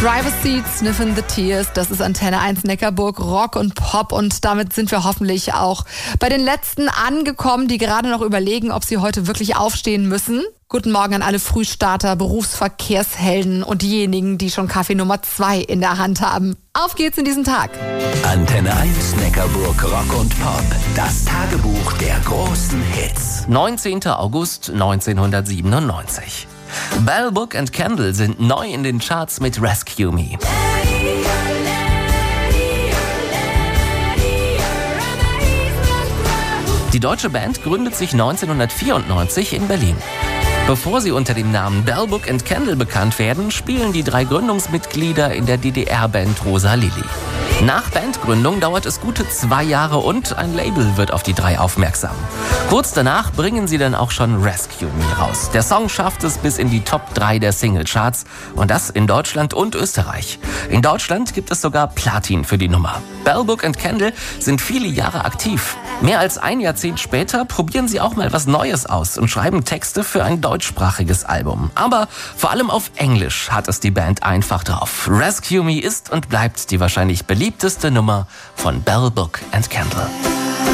Driver's Seat, Sniffin' the Tears, das ist Antenne 1 Neckarburg, Rock und Pop und damit sind wir hoffentlich auch bei den Letzten angekommen, die gerade noch überlegen, ob sie heute wirklich aufstehen müssen. Guten Morgen an alle Frühstarter, Berufsverkehrshelden und diejenigen, die schon Kaffee Nummer 2 in der Hand haben. Auf geht's in diesen Tag. Antenne 1 Neckarburg, Rock und Pop, das Tagebuch der großen Hits. 19. August 1997. Bell, Book and Candle sind neu in den Charts mit Rescue Me. Die deutsche Band gründet sich 1994 in Berlin. Bevor sie unter dem Namen Bell, Book and Candle bekannt werden, spielen die 3 Gründungsmitglieder in der DDR-Band Rosa Lily. Nach Bandgründung dauert es gute 2 Jahre und ein Label wird auf die 3 aufmerksam. Kurz danach bringen sie dann auch schon Rescue Me raus. Der Song schafft es bis in die Top 3 der Singlecharts und das in Deutschland und Österreich. In Deutschland gibt es sogar Platin für die Nummer. Bell, Book and Candle sind viele Jahre aktiv. Mehr als ein Jahrzehnt später probieren sie auch mal was Neues aus und schreiben Texte für ein deutschsprachiges Album. Aber vor allem auf Englisch hat es die Band einfach drauf. Rescue Me ist und bleibt die wahrscheinlich beliebteste Nummer von Bell, Book and Candle.